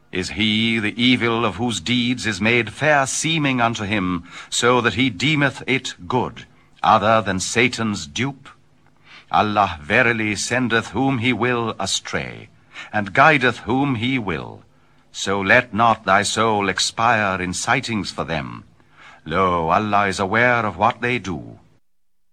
Is he, the evil of whose deeds is made fair seeming unto him, so that he deemeth it good, other than Satan's dupe? Allah verily sendeth whom he will astray, and guideth whom he will. So let not thy soul expire in sightings for them. Lo, Allah is aware of what they do.